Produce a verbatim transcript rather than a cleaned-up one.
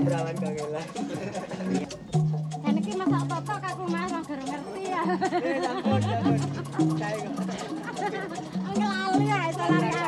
Berawan kangelan. Dan iki masak totok aku Mas ora ngerti ya. Eh, sampun, sampun. Saya kok. Ngelali ae lari